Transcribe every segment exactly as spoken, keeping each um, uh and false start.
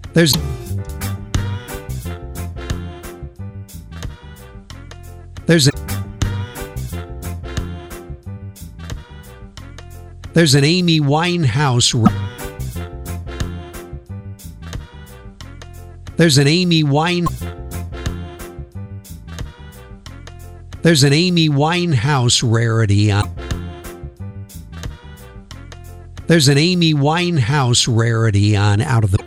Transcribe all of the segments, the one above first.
There's there's a, there's an Amy Winehouse. There's an Amy Wine. There's an Amy Winehouse rarity on. There's an Amy Winehouse rarity on out of the.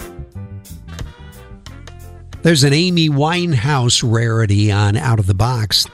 There's an Amy Winehouse rarity on out of the box.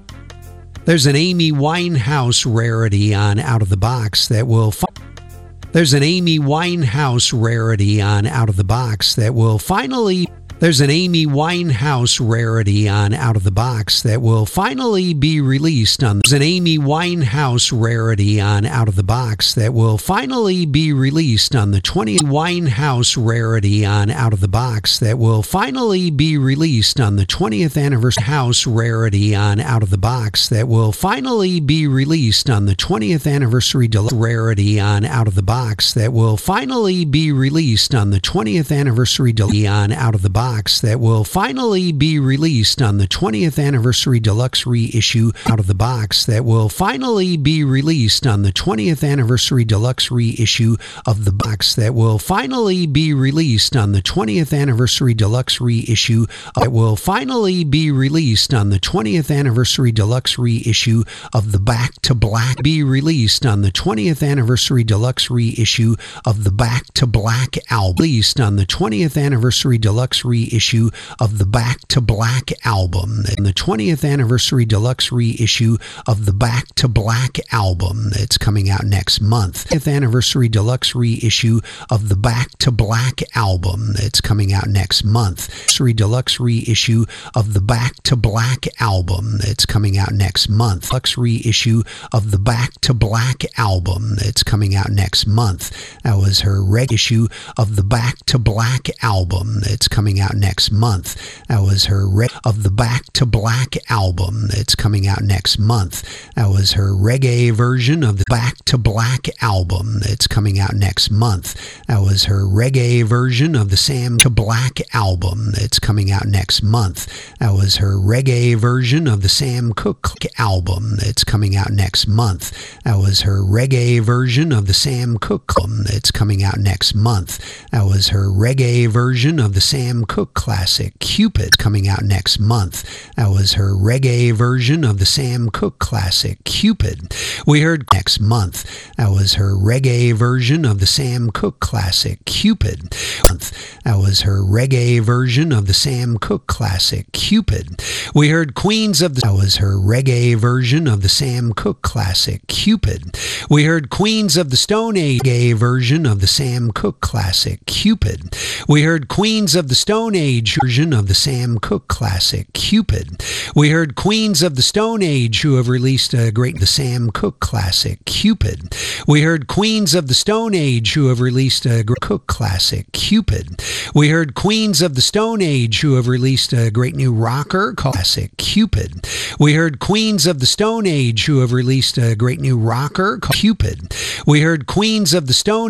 There's an Amy Winehouse rarity on out of the box that will. Fi- There's an Amy Winehouse rarity on out of the box that will finally. There's an Amy Winehouse rarity on out of the box that will finally be released on. There's an Amy Winehouse rarity on out of the box that will finally be released on the twentieth. Winehouse rarity on out of the box that will finally be released on the twentieth anniversary. House rarity on out of the box that will finally be released on the twentieth anniversary. Deluxe rarity on out of the box that will finally be released on the twentieth anniversary. On out of the box. That will finally be released on the twentieth anniversary deluxe reissue out of the box that will finally be released on the twentieth anniversary deluxe reissue of the box that will finally be released on the twentieth anniversary deluxe reissue that will finally be released on the twentieth anniversary deluxe reissue of the Back to Black be released on the twentieth anniversary deluxe reissue of the Back to Black album released on the twentieth anniversary deluxe reissue reissue of the Back to Black album and the twentieth anniversary deluxe reissue of the Back to Black album that's coming out next month. twentieth anniversary deluxe reissue of the Back to Black album that's coming out next month. Deluxe reissue of the Back to Black album that's coming out next month. Deluxe reissue of the Back to Black album that's coming out next month. That was her reg issue of the Back to Black album that's coming out next month. That was her re- of the Back to Black album that's coming out next month. That was her reggae version of the Back to Black album that's coming out next month. That was her reggae version of the Sam to Black album that's coming out next month. That was her reggae version of the Sam Cooke album that's coming out next month. That was her reggae version of the Sam Cooke album that's coming out next month. That was her reggae version of the Sam Cooke classic Cupid coming out next month. That was her reggae version of the Sam Cooke classic Cupid. We heard next month. That was her reggae version of the Sam Cooke classic Cupid. That was her reggae version of the Sam Cooke classic Cupid. We heard Queens of the That was her reggae version of the Sam Cooke classic Cupid. We heard Queens of the Stone Age reggae version of the Sam Cooke classic Cupid. We heard Queens of the Stone Age version of the Sam Cooke classic Cupid. We heard Queens of the Stone Age who have released a great the Sam Cooke classic Cupid. We heard Queens of the Stone Age who have released a Cooke classic Cupid. We heard Queens of the Stone Age who have released a great new rocker classic Cupid. We heard Queens of the Stone Age who have released a great new rocker Cupid. We heard Queens of the Stone